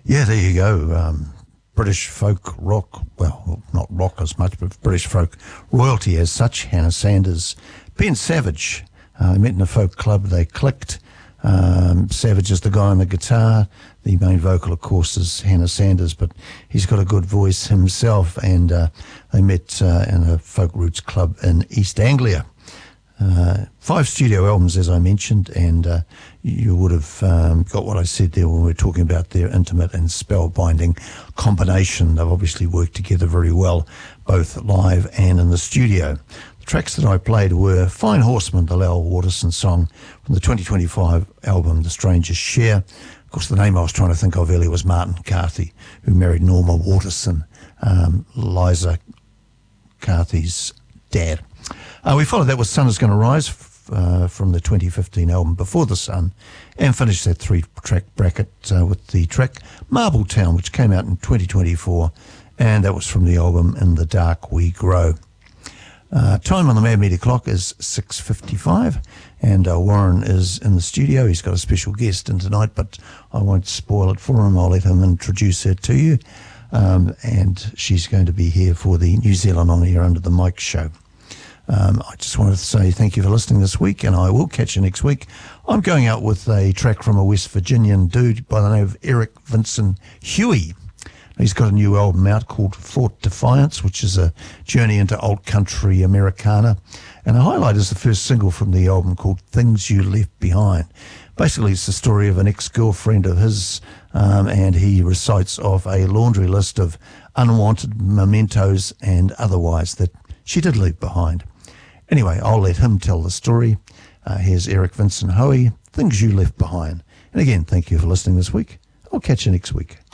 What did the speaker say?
Yeah, there you go. British folk rock, well, not rock as much, but British folk royalty as such. Hannah Sanders, Ben Savage. They met in a folk club, they clicked. Savage is the guy on the guitar. The main vocal, of course, is Hannah Sanders, but he's got a good voice himself, and they met in a folk roots club in East Anglia. 5 studio albums, as I mentioned, and you would have got what I said there when we were talking about their intimate and spellbinding combination. They've obviously worked together very well, both live and in the studio. The tracks that I played were Fine Horseman, the Lowell Waterson song from the 2025 album The Stranger's Share. Of course, the name I was trying to think of earlier was Martin Carthy, who married Norma Waterson, Liza Carthy's dad. We followed that with Sun Is Gonna Rise from the 2015 album Before the Sun, and finished that 3-track bracket with the track Marble Town, which came out in 2024, and that was from the album In the Dark We Grow. Time on the Mad Media clock is 6:55, and Warren is in the studio. He's got a special guest in tonight, but I won't spoil it for him. I'll let him introduce her to you, and she's going to be here for the New Zealand On Air Under the Mic show. I just wanted to say thank you for listening this week, and I will catch you next week. I'm going out with a track from a West Virginian dude by the name of Eric Vincent Huey. He's got a new album out called Fort Defiance, which is a journey into old country Americana. And a highlight is the first single from the album called Things You Left Behind. Basically, it's the story of an ex-girlfriend of his, and he recites off a laundry list of unwanted mementos and otherwise that she did leave behind. Anyway, I'll let him tell the story. Here's Eric Vincent Huey, Things You Left Behind. And again, thank you for listening this week. I'll catch you next week.